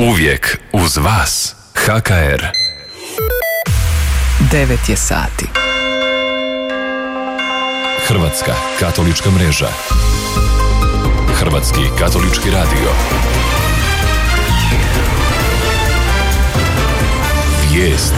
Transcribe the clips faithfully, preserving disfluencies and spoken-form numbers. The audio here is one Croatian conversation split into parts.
Uvijek uz vas. H K R. Devet je sati. Hrvatska katolička mreža. Hrvatski katolički radio. Vijesti.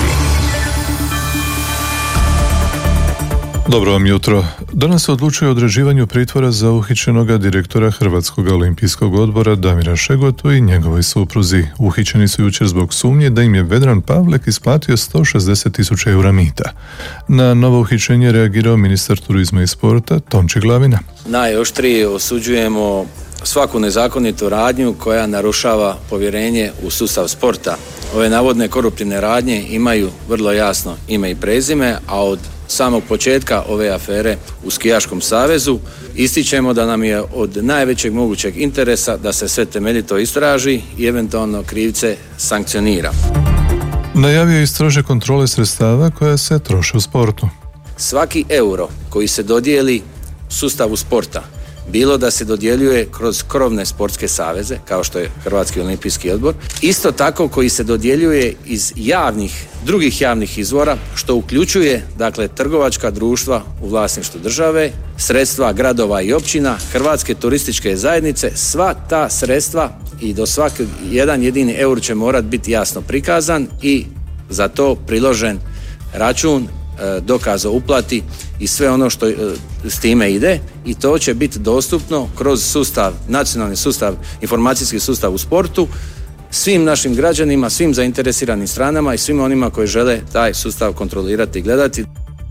Dobro vam jutro. Danas se odlučuje o određivanju pritvora za uhićenoga direktora Hrvatskog olimpijskog odbora Damira Šegotu i njegovoj supruzi. Uhićeni su jučer zbog sumnje da im je Vedran Pavlek isplatio sto šezdeset tisuća eura mita. Na novo uhićenje reagirao ministar turizma i sporta Tonči Glavina. Najoštrije osuđujemo svaku nezakonitu radnju koja narušava povjerenje u sustav sporta. Ove navodne koruptivne radnje imaju vrlo jasno ime i prezime, a od samog početka ove afere u Skijaškom savezu ističemo da nam je od najvećeg mogućeg interesa da se sve temeljito istraži i eventualno krivce sankcionira. Najavio je i strože kontrole sredstava koja se troše u sportu. Svaki euro koji se dodijeli sustavu sporta, bilo da se dodjeljuje kroz krovne sportske saveze, kao što je Hrvatski olimpijski odbor, isto tako koji se dodjeljuje iz javnih, drugih javnih izvora, što uključuje, dakle, trgovačka društva u vlasništvu države, sredstva gradova i općina, Hrvatske turističke zajednice, sva ta sredstva i do svaki jedan jedini eur će morati biti jasno prikazan i za to priložen račun, dokaz o uplati i sve ono što s time ide, i to će biti dostupno kroz sustav, nacionalni sustav, informacijski sustav u sportu, svim našim građanima, svim zainteresiranim stranama i svim onima koji žele taj sustav kontrolirati i gledati.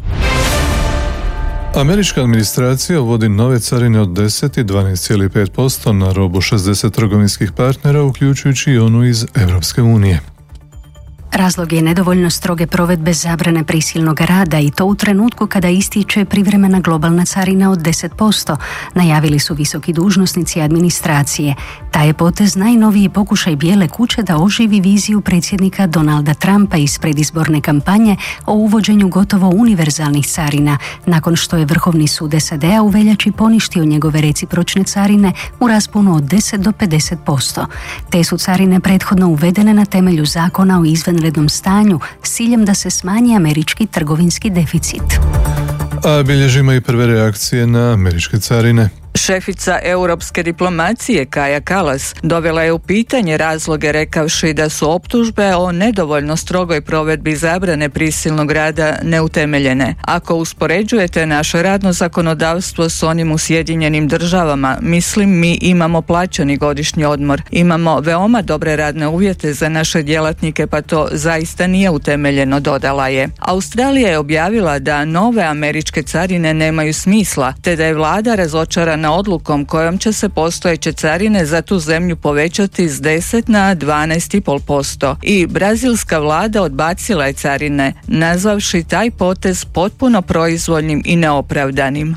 Američka administracija uvodi nove carine od deset i dvanaest zarez pet posto na robu šezdeset trgovinskih partnera, uključujući i onu iz Europske unije. Razlog je nedovoljno stroge provedbe zabrane prisilnog rada, i to u trenutku kada ističe privremena globalna carina od deset posto, najavili su visoki dužnosnici administracije. Taj je potez najnoviji pokušaj Bijele kuće da oživi viziju predsjednika Donalda Trumpa iz predizborne kampanje o uvođenju gotovo univerzalnih carina, nakon što je Vrhovni sud S A D-a u veljači poništio njegove recipročne carine u rasponu od deset do pedeset posto. Te su carine prethodno uvedene na temelju zakona o izvanrednom rednom stanju s ciljem da se smanji američki trgovinski deficit. A bilježimo i prve reakcije na američke carine. Šefica europske diplomacije Kaja Kallas dovela je u pitanje razloge rekavši da su optužbe o nedovoljno strogoj provedbi zabrane prisilnog rada neutemeljene. Ako uspoređujete naše radno zakonodavstvo s onim u Sjedinjenim državama, mislim mi imamo plaćeni godišnji odmor, imamo veoma dobre radne uvjete za naše djelatnike, pa to zaista nije utemeljeno, dodala je. Australija je objavila da nove američke carine nemaju smisla, te da je vlada razočarana na odlukom kojom će se postojeće carine za tu zemlju povećati s deset na dvanaest zarez pet posto. I brazilska vlada odbacila je carine, nazvavši taj potez potpuno proizvoljnim i neopravdanim.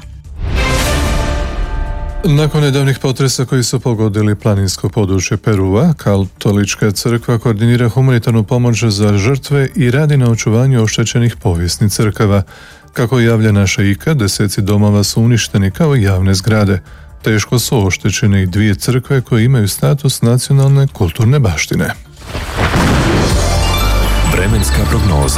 Nakon nedavnih potresa koji su pogodili planinsko područje Perua, Katolička crkva koordinira humanitarnu pomoć za žrtve i radi na očuvanju oštećenih povijesnih crkava. Kako javlja naša I K A, deseci domova su uništeni kao i javne zgrade. Teško su oštećene i dvije crkve koje imaju status nacionalne kulturne baštine. Vremenska prognoza.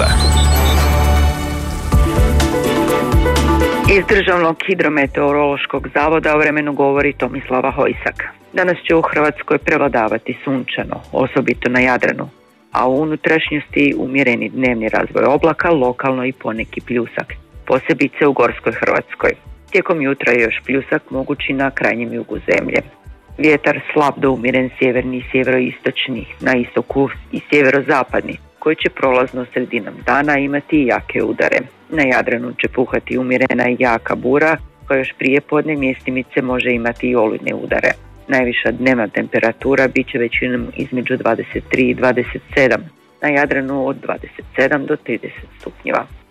Iz Državnog hidrometeorološkog zavoda o vremenu govori Tomislava Hojsak. Danas će u Hrvatskoj prevladavati sunčano, osobito na Jadranu, a u unutrašnjosti umjereni dnevni razvoj oblaka, lokalno i poneki pljusak, posebice u gorskoj Hrvatskoj. Tijekom jutra je još pljusak mogući na krajnjem jugu zemlje. Vjetar slab do umjeren sjeverni i sjeveroistočni, na istoku i sjeverozapadni, koji će prolazno sredinom dana imati i jake udare. Na Jadranu će puhati umjerena i jaka bura, koja još prije podne mjestimice može imati i olujne udare. Najviša dnevna temperatura bit će većinom između dvadeset tri i dvadeset sedam, na Jadranu od dvadeset sedam do trideset stupnjeva.